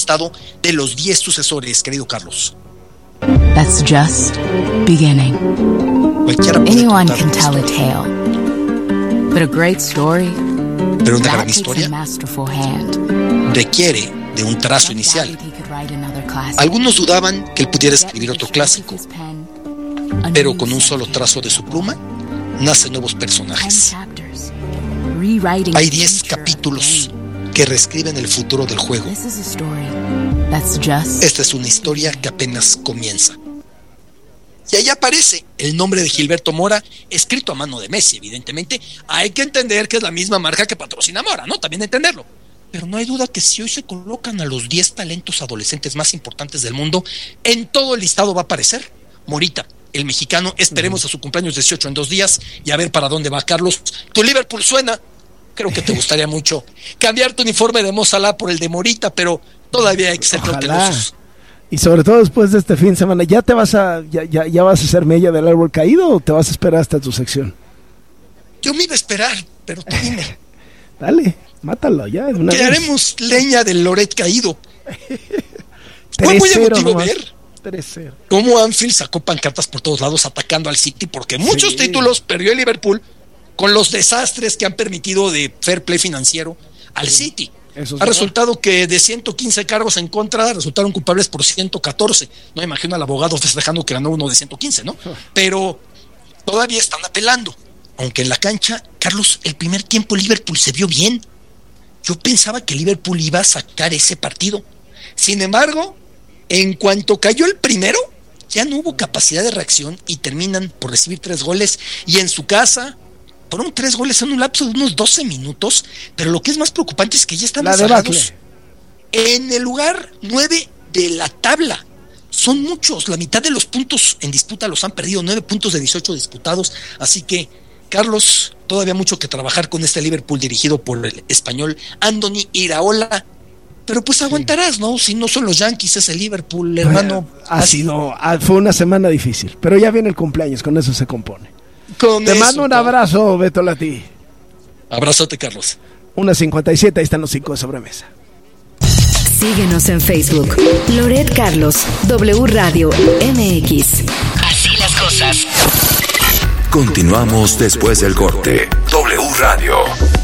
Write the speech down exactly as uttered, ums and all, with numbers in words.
listado de los diez sucesores, querido Carlos. That's just beginning. Anyone can tell a tale, but a great story, pero una gran historia requiere de un trazo inicial. Algunos dudaban que él pudiera escribir otro clásico, pero con un solo trazo de su pluma nacen nuevos personajes. Hay diez capítulos que reescriben el futuro del juego. Esta es una historia que apenas comienza. Y ahí aparece el nombre de Gilberto Mora, escrito a mano de Messi, evidentemente. Hay que entender que es la misma marca que patrocina Mora, ¿no? También entenderlo. Pero no hay duda que si hoy se colocan a los diez talentos adolescentes más importantes del mundo, en todo el listado va a aparecer Morita, el mexicano. Esperemos a su cumpleaños dieciocho en dos días y a ver para dónde va, Carlos. Tu Liverpool suena. Creo que te gustaría mucho cambiar tu uniforme de Mo Salah por el de Morita, pero todavía hay que ser cautelosos. Y sobre todo después de este fin de semana, ¿ya te vas a ya, ya, ya vas a ser mella del árbol caído o te vas a esperar hasta tu sección? Yo me iba a esperar, pero tú dime. Dale, mátalo ya. De una que vez. Haremos leña del Loret caído. Fue muy emotivo ver cómo Anfield sacó pancartas por todos lados atacando al City, porque muchos sí. títulos perdió el Liverpool con los desastres que han permitido de fair play financiero al sí. City. Eso ha resultado que de ciento quince cargos en contra resultaron culpables por ciento catorce. No me imagino al abogado festejando que ganó uno de ciento quince, ¿no? Pero todavía están apelando. Aunque en la cancha, Carlos, el primer tiempo Liverpool se vio bien. Yo pensaba que Liverpool iba a sacar ese partido. Sin embargo, en cuanto cayó el primero, ya no hubo capacidad de reacción y terminan por recibir tres goles. Y en su casa fueron tres goles en un lapso de unos doce minutos, pero lo que es más preocupante es que ya están rezagados en el lugar nueve de la tabla. Son muchos, la mitad de los puntos en disputa los han perdido, nueve puntos de dieciocho disputados, así que, Carlos, todavía mucho que trabajar con este Liverpool dirigido por el español Andoni Iraola, pero pues aguantarás, ¿no? Si no son los Yankees, es el Liverpool, hermano. Bueno, ha sido, fue una semana difícil, pero ya viene el cumpleaños, con eso se compone. Con Te eso, mando un todo. abrazo, Beto Lati. Abrazote, Carlos. una cincuenta y siete, ahí están los cinco de sobremesa. Síguenos en Facebook, Loret Carlos, W Radio M X. Así las cosas. Continuamos después del corte. W Radio.